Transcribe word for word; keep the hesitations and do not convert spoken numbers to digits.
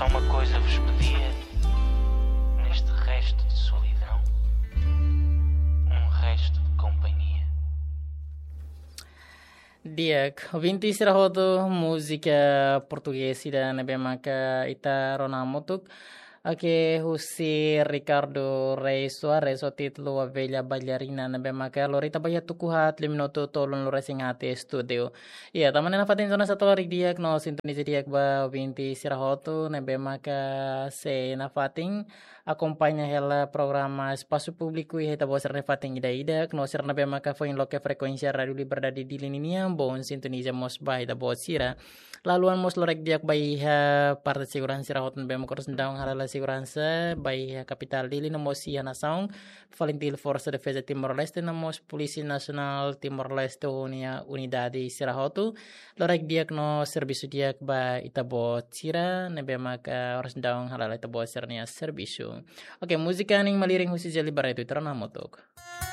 Só uma coisa vos pedia neste resto de solidão, um resto de companhia. Diak, vinti sirahoto musika portugesi dan nebemaka ita ronamotuk. Ake husi Ricardo Reis Suarez o titlo a velha bailarina na bemaka lorita baya tukuhat limnoto tolong lore singate studio. Iya, taman na fatin zona satu lari diak no sintonisi diak ba vinti sirahoto na bemaka se na fatin acompaña hela programa espaço público e heta boser na fatin ida ida no ser na bemaka foi loke frekuensia radio liberdade di lininia bon sintonisi mos bai da bosira. Laluan mos lorek diak bai ha parte segurança sirahoto na bemaka sendang halala segurança bai ha capital dili namos ia nasaung Valentil Força de Defesa Timor-Leste namos Polisi Nasional Timor-Leste unia unidade sirahoto lorek diak no servisu diak ba itabo tira nebe maka oras daung halala itabo sernia servisu. Oke, musika ning maliring husi jali bara itu terana motok.